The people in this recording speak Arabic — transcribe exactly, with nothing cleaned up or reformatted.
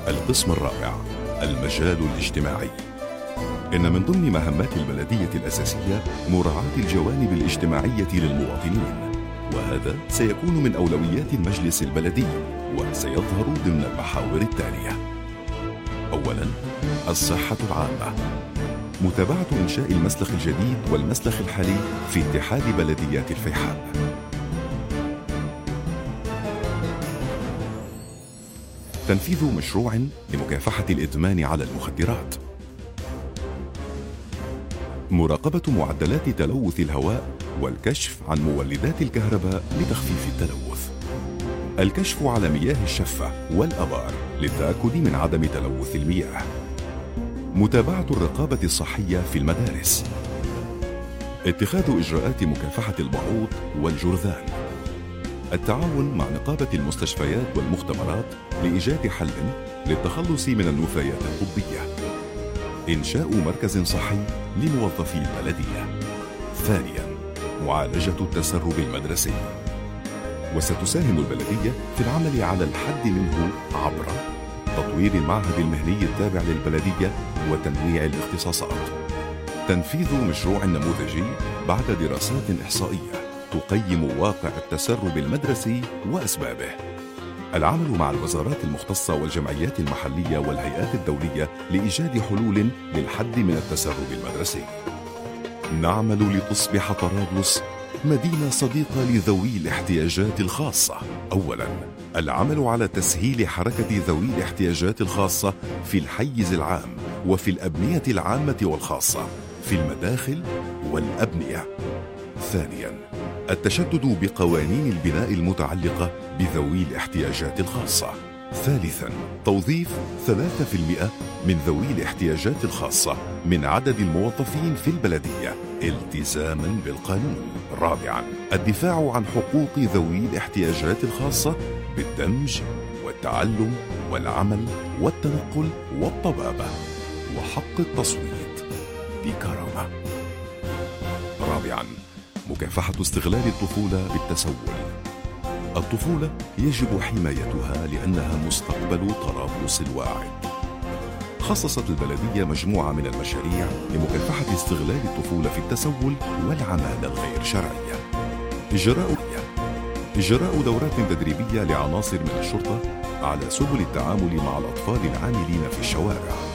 القسم الرابع: المجال الاجتماعي. إن من ضمن مهمات البلدية الأساسية مراعاة الجوانب الاجتماعية للمواطنين، وهذا سيكون من أولويات المجلس البلدي وسيظهر ضمن المحاور التالية. أولاً، الصحة العامة، متابعة إنشاء المسلخ الجديد والمسلخ الحالي في اتحاد بلديات الفيحاء. تنفيذ مشروع لمكافحة الإدمان على المخدرات. مراقبة معدلات تلوث الهواء والكشف عن مولدات الكهرباء لتخفيف التلوث. الكشف على مياه الشفة والآبار للتأكد من عدم تلوث المياه. متابعة الرقابة الصحية في المدارس. اتخاذ إجراءات مكافحة البعوض والجرذان. التعاون مع نقابة المستشفيات والمختبرات لإيجاد حل للتخلص من النفايات الطبية. إنشاء مركز صحي لموظفي البلدية. ثانياً، معالجة التسرب المدرسي. وستساهم البلدية في العمل على الحد منه عبر تطوير المعهد المهني التابع للبلدية وتنويع الاختصاصات. تنفيذ مشروع نموذجي بعد دراسات إحصائية تقيم واقع التسرب المدرسي وأسبابه. العمل مع الوزارات المختصة والجمعيات المحلية والهيئات الدولية لإيجاد حلول للحد من التسرب المدرسي. نعمل لتصبح طرابلس مدينة صديقة لذوي الاحتياجات الخاصة. أولاً، العمل على تسهيل حركة ذوي الاحتياجات الخاصة في الحيز العام وفي الأبنية العامة والخاصة، في المداخل والأبنية. ثانياً، التشدد بقوانين البناء المتعلقة بذوي الاحتياجات الخاصة. ثالثاً، توظيف ثلاثة بالمئة من ذوي الاحتياجات الخاصة من عدد الموظفين في البلدية التزاماً بالقانون. رابعاً، الدفاع عن حقوق ذوي الاحتياجات الخاصة بالدمج والتعلم والعمل والتنقل والطبابة وحق التصويت بكرامة. رابعاً، مكافحة استغلال الطفولة بالتسول. الطفولة يجب حمايتها لأنها مستقبل طرابلس الواعد. خصصت البلدية مجموعة من المشاريع لمكافحة استغلال الطفولة في التسول والعمالة الغير شرعية. إجراء إجراء دورات تدريبية لعناصر من الشرطة على سبل التعامل مع الأطفال العاملين في الشوارع.